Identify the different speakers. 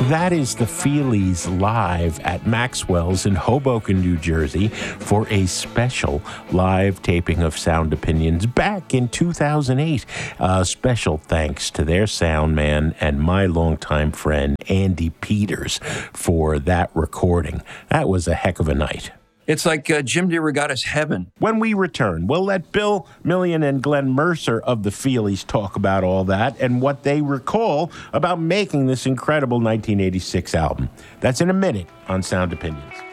Speaker 1: That is the Feelies live at Maxwell's in Hoboken, New Jersey for a special live taping of Sound Opinions back in 2008. Special thanks to their sound man and my longtime friend Andy Peters for that recording. That was a heck of a night.
Speaker 2: It's like Jim DeRogatis' heaven.
Speaker 1: When we return, we'll let Bill Millian and Glenn Mercer of the Feelies talk about all that and what they recall about making this incredible 1986 album. That's in a minute on Sound Opinions.